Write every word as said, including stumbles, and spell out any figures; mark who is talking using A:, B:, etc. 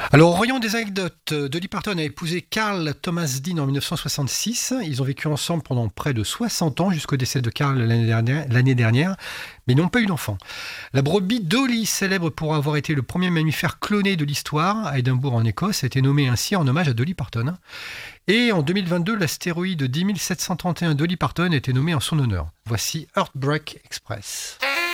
A: Alors, au rayon des anecdotes, Dolly Parton a épousé Carl Thomas Dean en dix-neuf cent soixante-six. Ils ont vécu ensemble pendant près de soixante ans, jusqu'au décès de Carl l'année dernière, l'année dernière, mais ils n'ont pas eu d'enfant. La brebis Dolly, célèbre pour avoir été le premier mammifère cloné de l'histoire, à Édimbourg en Écosse, a été nommée ainsi en hommage à Dolly Parton. Et en deux mille vingt-deux, l'astéroïde dix mille sept cent trente et un Dolly Parton a été nommé en son honneur. Voici Heartbreak Express.